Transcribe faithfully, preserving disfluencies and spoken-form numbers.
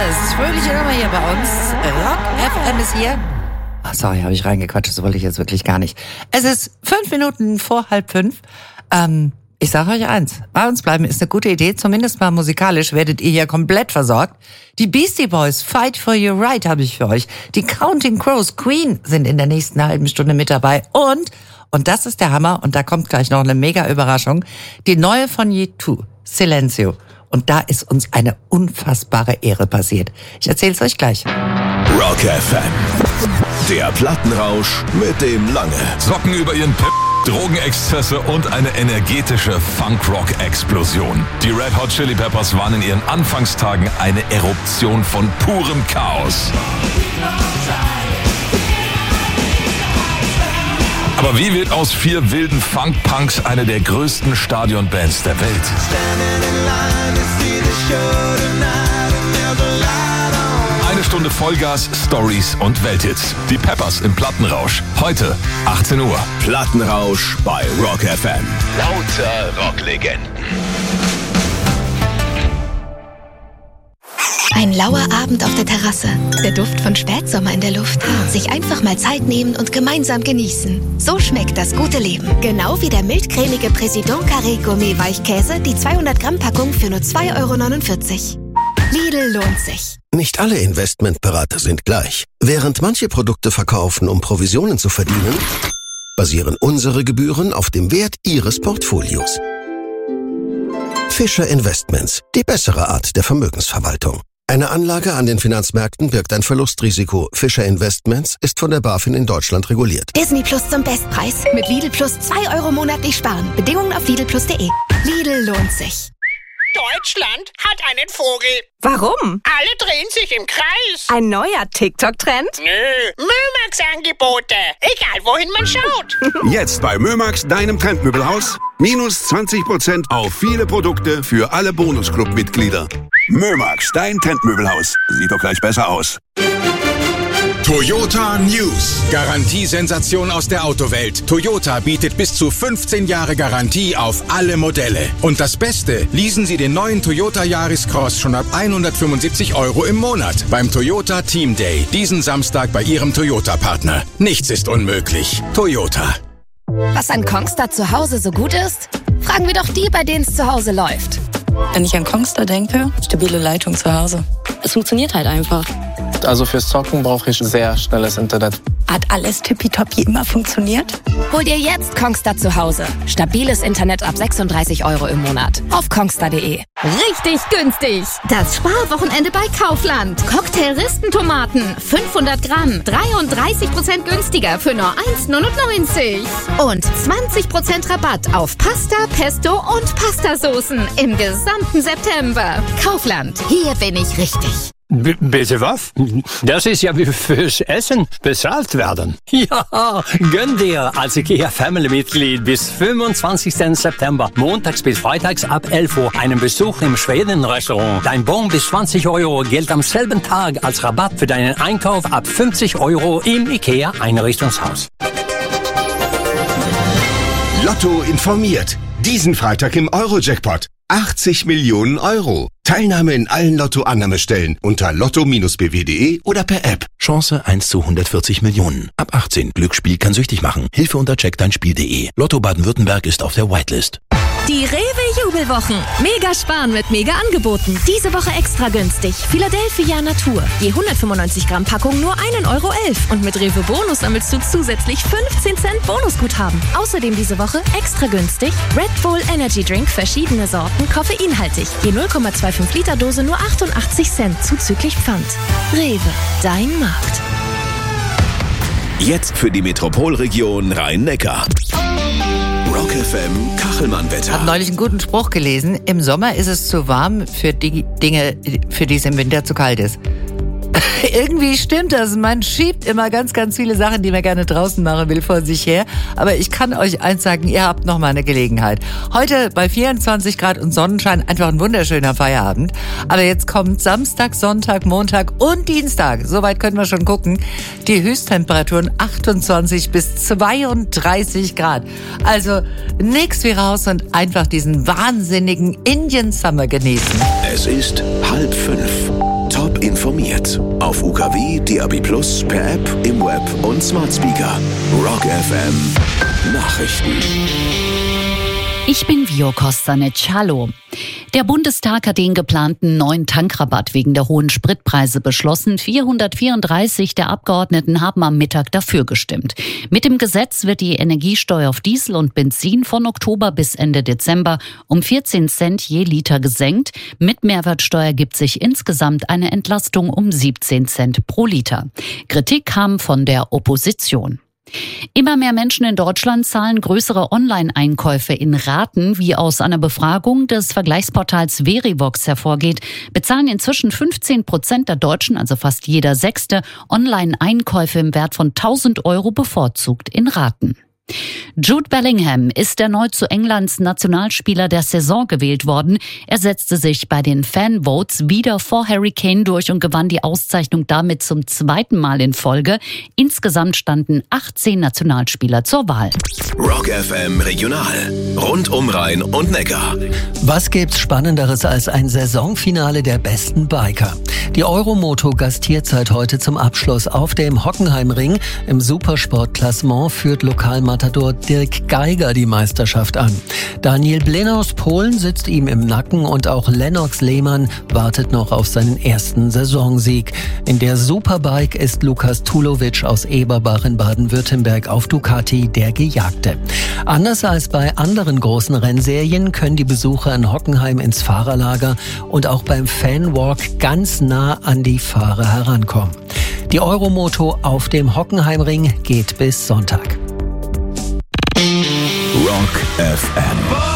es ist fröhliche Nummer hier bei uns. Rock F M ist hier. Ach, sorry, habe ich reingequatscht, das wollte ich jetzt wirklich gar nicht. Es ist fünf Minuten vor halb fünf. Ähm, ich sage euch eins, bei uns bleiben ist eine gute Idee, zumindest mal musikalisch werdet ihr hier komplett versorgt. Die Beastie Boys, Fight for Your Right habe ich für euch. Die Counting Crows, Queen sind in der nächsten halben Stunde mit dabei. Und, und das ist der Hammer, und da kommt gleich noch eine mega Überraschung, die neue von U zwei, Silencio. Und da ist uns eine unfassbare Ehre passiert. Ich erzähl's euch gleich. Rock F M, der Plattenrausch mit dem Lange. Socken über ihren Pip, Drogenexzesse und eine energetische Funk-Rock-Explosion. Die Red Hot Chili Peppers waren in ihren Anfangstagen eine Eruption von purem Chaos. Aber wie wird aus vier wilden Funk-Punks eine der größten Stadionbands der Welt? Eine Stunde Vollgas, Stories und Welthits. Die Peppers im Plattenrausch. Heute, achtzehn Uhr. Plattenrausch bei Rock F M. Lauter Rocklegenden. Ein lauer Abend auf der Terrasse. Der Duft von Spätsommer in der Luft. Sich einfach mal Zeit nehmen und gemeinsam genießen. So schmeckt das gute Leben. Genau wie der mildcremige Président Carré Gourmet Weichkäse, die zweihundert Gramm Packung für nur zwei Euro neunundvierzig. Lidl lohnt sich. Nicht alle Investmentberater sind gleich. Während manche Produkte verkaufen, um Provisionen zu verdienen, basieren unsere Gebühren auf dem Wert Ihres Portfolios. Fischer Investments, die bessere Art der Vermögensverwaltung. Eine Anlage an den Finanzmärkten birgt ein Verlustrisiko. Fischer Investments ist von der BaFin in Deutschland reguliert. Disney Plus zum Bestpreis. Mit Lidl Plus zwei Euro monatlich sparen. Bedingungen auf Lidl Plus punkt de. Lidl lohnt sich. Deutschland hat einen Vogel. Warum? Alle drehen sich im Kreis. Ein neuer TikTok-Trend? Nö, Mömax-Angebote. Egal, wohin man schaut. Jetzt bei Mömax, deinem Trendmöbelhaus. Minus zwanzig Prozent auf viele Produkte für alle Bonusclub-Mitglieder. Mömax, dein Trendmöbelhaus. Sieht doch gleich besser aus. Toyota News. Garantiesensation aus der Autowelt. Toyota bietet bis zu fünfzehn Jahre Garantie auf alle Modelle. Und das Beste, leasen Sie den neuen Toyota Yaris Cross schon ab hundertfünfundsiebzig Euro im Monat beim Toyota Team Day. Diesen Samstag bei Ihrem Toyota-Partner. Nichts ist unmöglich. Toyota. Was an Kongstar zu Hause so gut ist? Fragen wir doch die, bei denen es zu Hause läuft. Wenn ich an Kongstar denke, stabile Leitung zu Hause. Es funktioniert halt einfach. Also fürs Zocken brauche ich sehr schnelles Internet. Hat alles tippitoppi immer funktioniert? Hol dir jetzt Kongstar zu Hause. Stabiles Internet ab sechsunddreißig Euro im Monat. Auf kongstar punkt de. Richtig günstig. Das Sparwochenende bei Kaufland. Cocktail-Ristentomaten. fünfhundert Gramm. dreiunddreißig Prozent günstiger für nur eins neunundneunzig. Und zwanzig Prozent Rabatt auf Pasta, Pesto und Pastasoßen im gesamten September. Kaufland. Hier bin ich richtig. B- bitte was? Das ist ja wie fürs Essen bezahlt werden. Ja, gönn dir als IKEA Family-Mitglied bis fünfundzwanzigsten September, montags bis freitags ab elf Uhr, einen Besuch im Schweden-Restaurant. Dein Bon bis zwanzig Euro gilt am selben Tag als Rabatt für deinen Einkauf ab fünfzig Euro im IKEA Einrichtungshaus. Lotto informiert. Diesen Freitag im Euro-Jackpot. achtzig Millionen Euro. Teilnahme in allen Lotto-Annahmestellen unter lotto Bindestrich b w punkt de oder per App. Chance eins zu hundertvierzig Millionen. Ab achtzehn. Glücksspiel kann süchtig machen. Hilfe unter check dein Spiel punkt de. Lotto Baden-Württemberg ist auf der Whitelist. Die Rewe-Jubelwochen. Mega sparen mit mega Angeboten. Diese Woche extra günstig. Philadelphia Natur. Je hundertfünfundneunzig Gramm Packung nur ein Euro elf. Und mit Rewe Bonus sammelst du zusätzlich fünfzehn Cent Bonusguthaben. Außerdem diese Woche extra günstig Red Bull Energy Drink, verschiedene Sorten, koffeinhaltig. Je null Komma fünfundzwanzig Liter Dose nur achtundachtzig Cent zuzüglich Pfand. Rewe, dein Markt. Jetzt für die Metropolregion Rhein-Neckar. Rock F M Kachelmann-Wetter. Ich habe neulich einen guten Spruch gelesen. Im Sommer ist es zu warm für die Dinge, für die es im Winter zu kalt ist. Irgendwie stimmt das. Man schiebt immer ganz, ganz viele Sachen, die man gerne draußen machen will, vor sich her. Aber ich kann euch eins sagen, ihr habt noch mal eine Gelegenheit. Heute bei vierundzwanzig Grad und Sonnenschein einfach ein wunderschöner Feierabend. Aber jetzt kommt Samstag, Sonntag, Montag und Dienstag. Soweit können wir schon gucken. Die Höchsttemperaturen achtundzwanzig bis zweiunddreißig Grad. Also nix wie raus und einfach diesen wahnsinnigen Indian Summer genießen. Es ist halb fünf. Top Info. Welt. Auf U K W, D A B plus, per App, im Web und Smart Speaker. Rock F M Nachrichten. Ich bin Vio Kostanec. Hallo. Der Bundestag hat den geplanten neuen Tankrabatt wegen der hohen Spritpreise beschlossen. vierhundertvierunddreißig der Abgeordneten haben am Mittag dafür gestimmt. Mit dem Gesetz wird die Energiesteuer auf Diesel und Benzin von Oktober bis Ende Dezember um vierzehn Cent je Liter gesenkt. Mit Mehrwertsteuer gibt sich insgesamt eine Entlastung um siebzehn Cent pro Liter. Kritik kam von der Opposition. Immer mehr Menschen in Deutschland zahlen größere Online-Einkäufe in Raten. Wie aus einer Befragung des Vergleichsportals Verivox hervorgeht, bezahlen inzwischen fünfzehn Prozent der Deutschen, also fast jeder Sechste, Online-Einkäufe im Wert von tausend Euro bevorzugt in Raten. Jude Bellingham ist erneut zu Englands Nationalspieler der Saison gewählt worden. Er setzte sich bei den Fanvotes wieder vor Harry Kane durch und gewann die Auszeichnung damit zum zweiten Mal in Folge. Insgesamt standen achtzehn Nationalspieler zur Wahl. Rock F M Regional. Rund um Rhein und Neckar. Was gibt's Spannenderes als ein Saisonfinale der besten Biker? Die Euromoto gastiert seit heute zum Abschluss auf dem Hockenheimring. Im Supersportklassement führt Lokalmatador Dirk Geiger die Meisterschaft an. Daniel Blin aus Polen sitzt ihm im Nacken und auch Lennox Lehmann wartet noch auf seinen ersten Saisonsieg. In der Superbike ist Lukas Tulovic aus Eberbach in Baden-Württemberg auf Ducati der Gejagte. Anders als bei anderen großen Rennserien können die Besucher in Hockenheim ins Fahrerlager und auch beim Fanwalk ganz nah an die Fahrer herankommen. Die Euromoto auf dem Hockenheimring geht bis Sonntag. Rock F M.